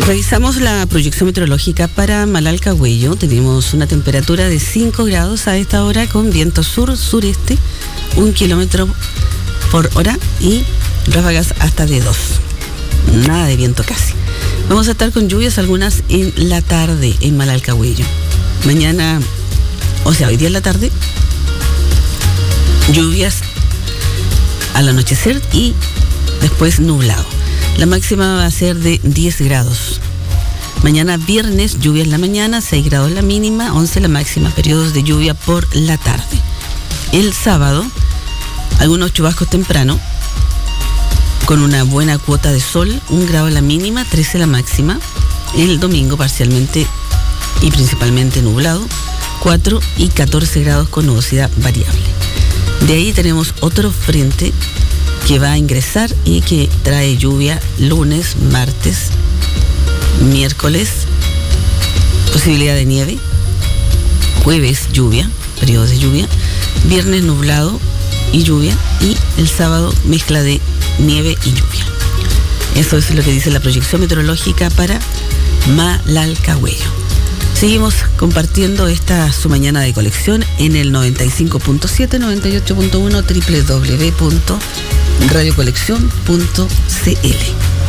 Revisamos la proyección meteorológica para Malalcahuello. Tenemos una temperatura de 5 grados a esta hora con viento sur-sureste, 1 kilómetro por hora y ráfagas hasta de 2. Nada de viento casi. Vamos a estar con lluvias algunas en la tarde en Malalcahuello. Mañana, o sea, hoy día en la tarde, lluvias al anochecer y después nublado. La máxima va a ser de 10 grados. Mañana viernes, lluvia en la mañana, 6 grados la mínima, 11 la máxima, periodos de lluvia por la tarde. El sábado, algunos chubascos temprano, con una buena cuota de sol, 1 grado la mínima, 13 la máxima. El domingo parcialmente y principalmente nublado, 4 y 14 grados con nubosidad variable. De ahí tenemos otro frente que va a ingresar y que trae lluvia lunes, martes, miércoles, posibilidad de nieve, jueves lluvia, periodos de lluvia, viernes nublado y lluvia, y el sábado mezcla de nieve y lluvia. Eso es lo que dice la proyección meteorológica para Malalcahuello. Seguimos compartiendo esta su mañana de colección en el 95.7, 98.1, www.radiocolección.cl.